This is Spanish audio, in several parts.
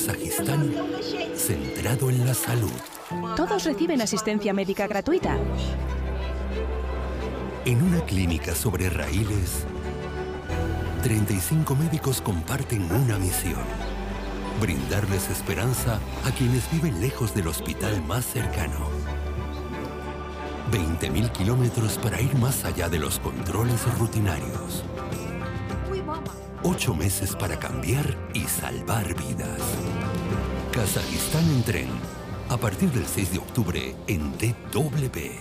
Kazajistán, centrado en la salud. Todos reciben asistencia médica gratuita. En una clínica sobre raíles, 35 médicos comparten una misión: brindarles esperanza a quienes viven lejos del hospital más cercano. 20.000 kilómetros para ir más allá de los controles rutinarios. 8 meses para cambiar y salvar vidas. Kazajistán en tren. A partir del 6 de octubre en DW.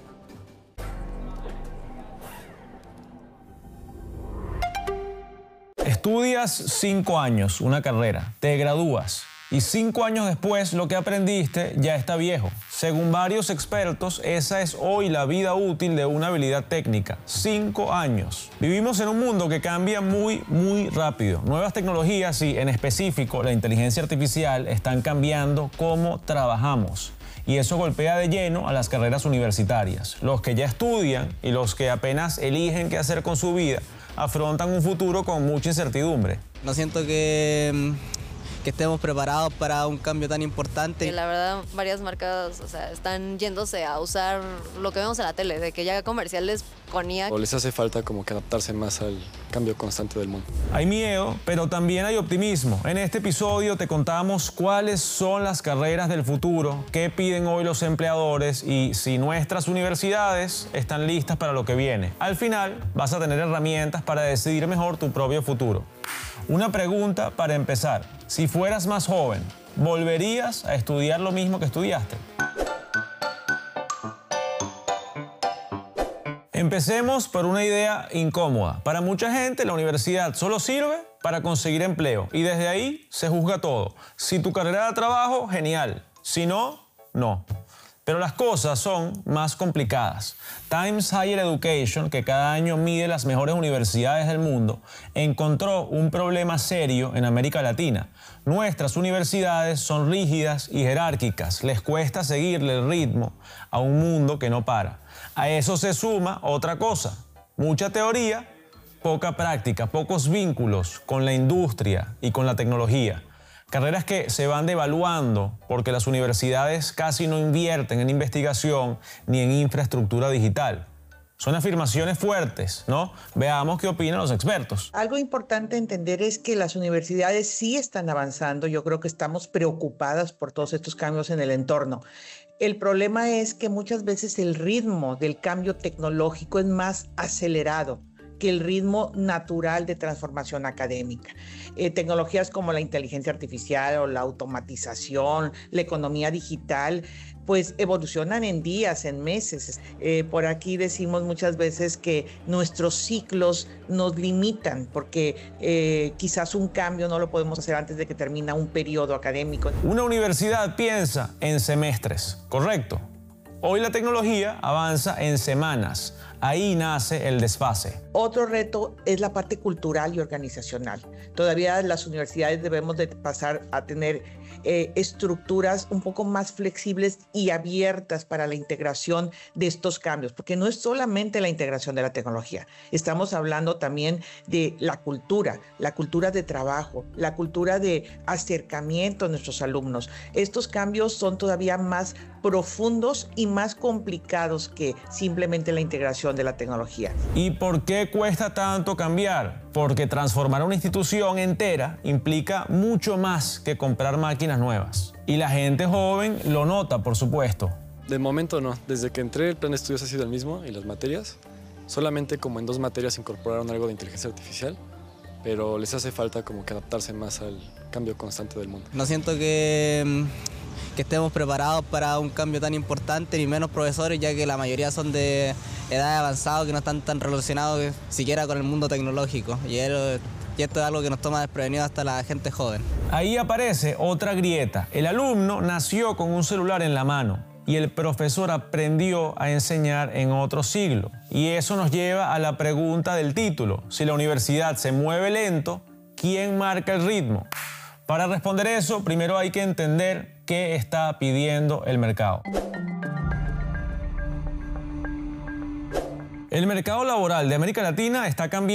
Estudias 5 años, una carrera, te gradúas y 5 años después lo que aprendiste ya está viejo. Según varios expertos, esa es hoy la vida útil de una habilidad técnica, 5 años. Vivimos en un mundo que cambia muy rápido. Nuevas tecnologías y en específico la inteligencia artificial están cambiando cómo trabajamos. Y eso golpea de lleno a las carreras universitarias. Los que ya estudian y los que apenas eligen qué hacer con su vida afrontan un futuro con mucha incertidumbre. No siento que estemos preparados para un cambio tan importante. La verdad, varias marcas, están yéndose a usar lo que vemos en la tele, de que ya comerciales con IA. O les hace falta como que adaptarse más al cambio constante del mundo. Hay miedo, pero también hay optimismo. En este episodio te contamos cuáles son las carreras del futuro, qué piden hoy los empleadores y si nuestras universidades están listas para lo que viene. Al final, vas a tener herramientas para decidir mejor tu propio futuro. Una pregunta para empezar. Si fueras más joven, ¿volverías a estudiar lo mismo que estudiaste? Empecemos por una idea incómoda. Para mucha gente, la universidad solo sirve para conseguir empleo y desde ahí se juzga todo. Si tu carrera da trabajo, genial. Si no, no. Pero las cosas son más complicadas. Times Higher Education, que cada año mide las mejores universidades del mundo, encontró un problema serio en América Latina. Nuestras universidades son rígidas y jerárquicas. Les cuesta seguirle el ritmo a un mundo que no para. A eso se suma otra cosa: mucha teoría, poca práctica, pocos vínculos con la industria y con la tecnología. Carreras que se van devaluando porque las universidades casi no invierten en investigación ni en infraestructura digital. Son afirmaciones fuertes, ¿no? Veamos qué opinan los expertos. Algo importante entender es que las universidades sí están avanzando. Yo creo que estamos preocupadas por todos estos cambios en el entorno. El problema es que muchas veces el ritmo del cambio tecnológico es más acelerado que el ritmo natural de transformación académica. Tecnologías como la inteligencia artificial o la automatización, la economía digital, pues evolucionan en días, en meses. Por aquí decimos muchas veces que nuestros ciclos nos limitan porque quizás un cambio no lo podemos hacer antes de que termina un periodo académico. Una universidad piensa en semestres, ¿correcto? Hoy la tecnología avanza en semanas. Ahí nace el desfase. Otro reto es la parte cultural y organizacional. Todavía las universidades debemos de pasar a tener estructuras un poco más flexibles y abiertas para la integración de estos cambios, porque no es solamente la integración de la tecnología. Estamos hablando también de la cultura de trabajo, la cultura de acercamiento a nuestros alumnos. Estos cambios son todavía más profundos y más complicados que simplemente la integración de la tecnología. ¿Y por qué cuesta tanto cambiar? Porque transformar una institución entera implica mucho más que comprar máquinas nuevas. Y la gente joven lo nota, por supuesto. De momento no. Desde que entré el plan de estudios ha sido el mismo y las materias. Solamente como en 2 materias incorporaron algo de inteligencia artificial, pero les hace falta como que adaptarse más al cambio constante del mundo. No siento que estemos preparados para un cambio tan importante, ni menos profesores, ya que la mayoría son de edad avanzada, que no están tan relacionados siquiera con el mundo tecnológico. Y esto es algo que nos toma desprevenido hasta la gente joven. Ahí aparece otra grieta. El alumno nació con un celular en la mano y el profesor aprendió a enseñar en otro siglo. Y eso nos lleva a la pregunta del título. Si la universidad se mueve lento, ¿quién marca el ritmo? Para responder eso, primero hay que entender qué está pidiendo el mercado. El mercado laboral de América Latina está cambiando.